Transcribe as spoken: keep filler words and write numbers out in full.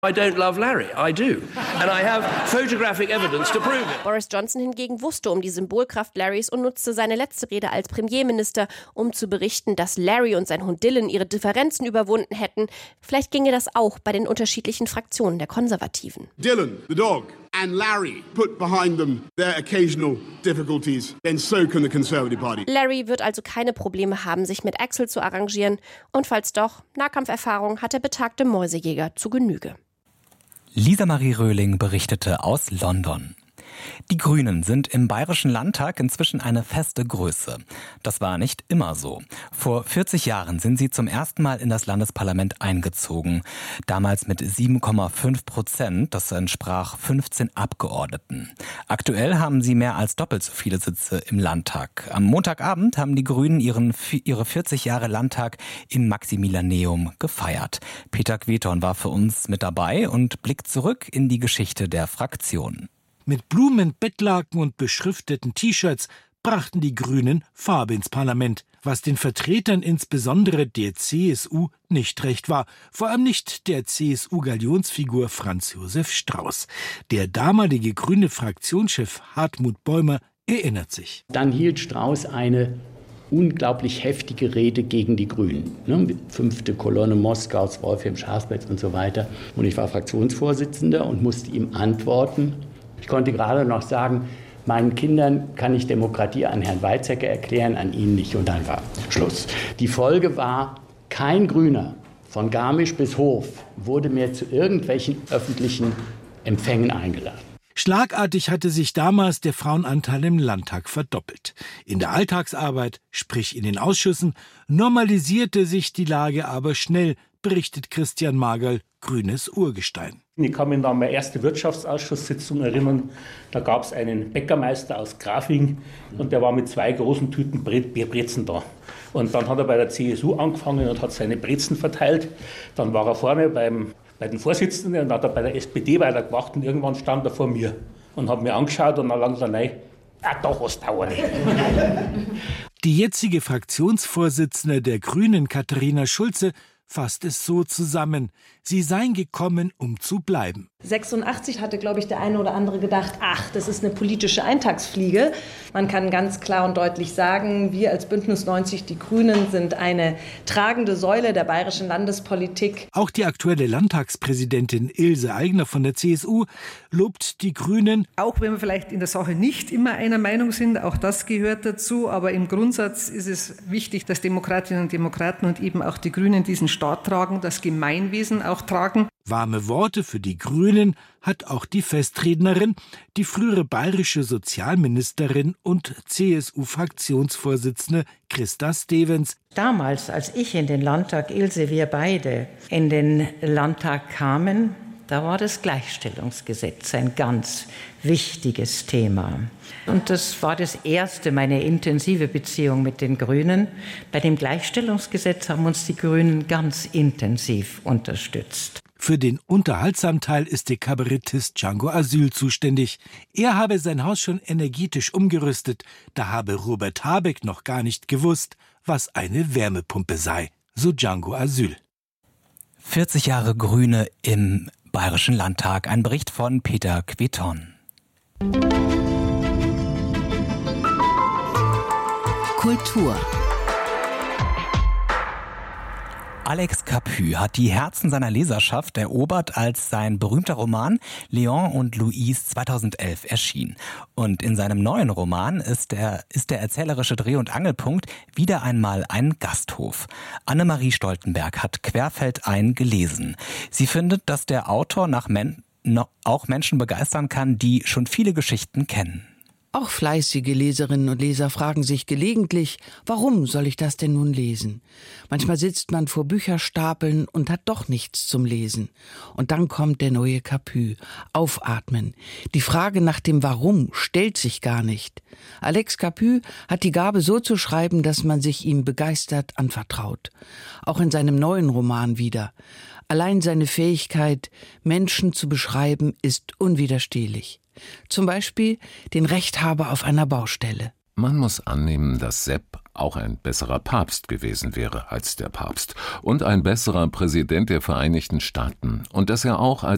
I don't love Larry, I do. And I have photographic evidence to prove it. Boris Johnson hingegen wusste um die Symbolkraft Larrys und nutzte seine letzte Rede als Premierminister, um zu berichten, dass Larry und sein Hund Dylan ihre Differenzen überwunden hätten. Vielleicht ginge das auch bei den unterschiedlichen Fraktionen der Konservativen. Dylan, the dog, and Larry put behind them their occasional difficulties, then so can the Conservative Party. Larry wird also keine Probleme haben, sich mit Axel zu arrangieren. Und falls doch, Nahkampferfahrung hat der betagte Mäusejäger zu Genüge. Lisa Marie Röhling berichtete aus London. Die Grünen sind im Bayerischen Landtag inzwischen eine feste Größe. Das war nicht immer so. Vor vierzig Jahren sind sie zum ersten Mal in das Landesparlament eingezogen. Damals mit sieben Komma fünf Prozent, das entsprach fünfzehn Abgeordneten. Aktuell haben sie mehr als doppelt so viele Sitze im Landtag. Am Montagabend haben die Grünen ihren, ihre vierzig Jahre Landtag im Maximilianeum gefeiert. Peter Queton war für uns mit dabei und blickt zurück in die Geschichte der Fraktion. Mit Blumen, Bettlaken und beschrifteten T-Shirts brachten die Grünen Farbe ins Parlament, was den Vertretern insbesondere der C S U nicht recht war. Vor allem nicht der C S U-Galionsfigur Franz Josef Strauß. Der damalige grüne Fraktionschef Hartmut Bäumer erinnert sich. Dann hielt Strauß eine unglaublich heftige Rede gegen die Grünen. Ne? Fünfte Kolonne Moskaus, Wolfram Schafpelz und so weiter. Und ich war Fraktionsvorsitzender und musste ihm antworten. Ich konnte gerade noch sagen, meinen Kindern kann ich Demokratie an Herrn Weizsäcker erklären, an Ihnen nicht. Und dann war Schluss. Die Folge war, kein Grüner von Garmisch bis Hof wurde mehr zu irgendwelchen öffentlichen Empfängen eingeladen. Schlagartig hatte sich damals der Frauenanteil im Landtag verdoppelt. In der Alltagsarbeit, sprich in den Ausschüssen, normalisierte sich die Lage aber schnell, berichtet Christian Magerl, grünes Urgestein. Ich kann mich an meine erste Wirtschaftsausschusssitzung erinnern. Da gab es einen Bäckermeister aus Grafing und der war mit zwei großen Tüten Brezen da. Und dann hat er bei der C S U angefangen und hat seine Brezen verteilt. Dann war er vorne beim, bei den Vorsitzenden und hat er bei der S P D weitergemacht und irgendwann stand er vor mir und hat mir angeschaut und dann langsam rein, ah, doch was dauert. Die jetzige Fraktionsvorsitzende der Grünen, Katharina Schulze, fasst es so zusammen. Sie seien gekommen, um zu bleiben. sechsundachtzig hatte, glaube ich, der eine oder andere gedacht, ach, das ist eine politische Eintagsfliege. Man kann ganz klar und deutlich sagen, wir als Bündnis neunzig, die Grünen, sind eine tragende Säule der bayerischen Landespolitik. Auch die aktuelle Landtagspräsidentin Ilse Aigner von der C S U lobt die Grünen. Auch wenn wir vielleicht in der Sache nicht immer einer Meinung sind, auch das gehört dazu. Aber im Grundsatz ist es wichtig, dass Demokratinnen und Demokraten und eben auch die Grünen diesen Staat tragen, das Gemeinwesen auch tragen. Warme Worte für die Grünen hat auch die Festrednerin, die frühere bayerische Sozialministerin und C S U-Fraktionsvorsitzende Christa Stevens. Damals, als ich in den Landtag, Ilse, wir beide in den Landtag kamen, da war das Gleichstellungsgesetz ein ganz wichtiges Thema. Und das war das erste, meine intensive Beziehung mit den Grünen. Bei dem Gleichstellungsgesetz haben uns die Grünen ganz intensiv unterstützt. Für den unterhaltsamen Teil ist der Kabarettist Django Asyl zuständig. Er habe sein Haus schon energetisch umgerüstet. Da habe Robert Habeck noch gar nicht gewusst, was eine Wärmepumpe sei. So Django Asyl. vierzig Jahre Grüne im Bayerischen Landtag. Ein Bericht von Peter Queton. Kultur. Alex Capu hat die Herzen seiner Leserschaft erobert, als sein berühmter Roman Leon und Louise zweitausendelf erschien. Und in seinem neuen Roman ist der, ist der erzählerische Dreh- und Angelpunkt wieder einmal ein Gasthof. Annemarie Stoltenberg hat querfeldein gelesen. Sie findet, dass der Autor nach Men- no, auch Menschen begeistern kann, die schon viele Geschichten kennen. Auch fleißige Leserinnen und Leser fragen sich gelegentlich, warum soll ich das denn nun lesen? Manchmal sitzt man vor Bücherstapeln und hat doch nichts zum Lesen. Und dann kommt der neue Capu. Aufatmen. Die Frage nach dem Warum stellt sich gar nicht. Alex Capu hat die Gabe, so zu schreiben, dass man sich ihm begeistert anvertraut. Auch in seinem neuen Roman wieder. Allein seine Fähigkeit, Menschen zu beschreiben, ist unwiderstehlich. Zum Beispiel den Rechthaber auf einer Baustelle. Man muss annehmen, dass Sepp auch ein besserer Papst gewesen wäre als der Papst und ein besserer Präsident der Vereinigten Staaten und dass er auch als